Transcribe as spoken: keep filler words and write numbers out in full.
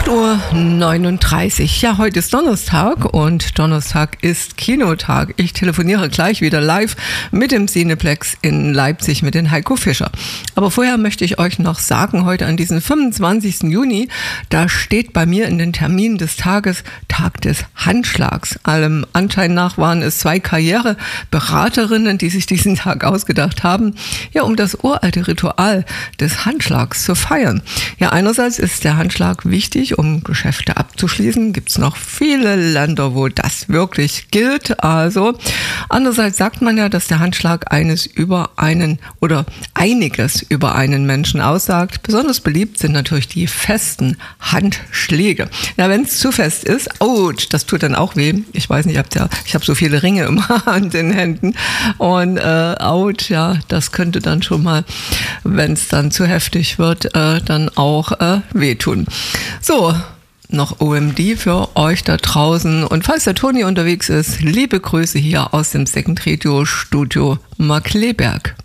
acht Uhr neununddreißig. Ja, heute ist Donnerstag und Donnerstag ist Kinotag. Ich telefoniere gleich wieder live mit dem Cineplex in Leipzig mit den Heiko Fischer. Aber vorher möchte ich euch noch sagen, heute an diesem fünfundzwanzigsten Juni, da steht bei mir in den Terminen des Tages Tag des Handschlags. Allem Anschein nach waren es zwei Karriereberaterinnen, die sich diesen Tag ausgedacht haben, ja, um das uralte Ritual des Handschlags zu feiern. Ja, einerseits ist der Handschlag wichtig, um Geschäfte abzuschließen. Gibt es noch viele Länder, wo das wirklich gilt. Also andererseits sagt man ja, dass der Handschlag eines über einen oder einiges über einen Menschen aussagt. Besonders beliebt sind natürlich die festen Handschläge. Ja, wenn es zu fest ist, ouch, das tut dann auch weh. Ich weiß nicht, habt ihr, ich habe so viele Ringe immer an den Händen und äh, ouch, ja, das könnte dann schon mal, wenn es dann zu heftig wird, äh, dann auch äh, wehtun. So, noch O M D für euch da draußen. Und falls der Toni unterwegs ist, liebe Grüße hier aus dem Second Radio Studio Markkleeberg.